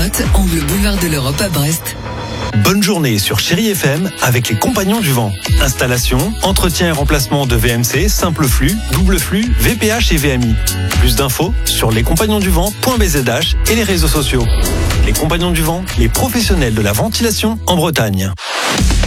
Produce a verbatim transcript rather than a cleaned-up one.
Lot, angle boulevard de l'Europe à Brest. Bonne journée sur Chérie F M avec les Compagnons du Vent. Installation, entretien et remplacement de V M C, simple flux, double flux, V P H et V M I. Plus d'infos sur lescompagnonsduvent point b z h et les réseaux sociaux. Les Compagnons du Vent, les professionnels de la ventilation en Bretagne.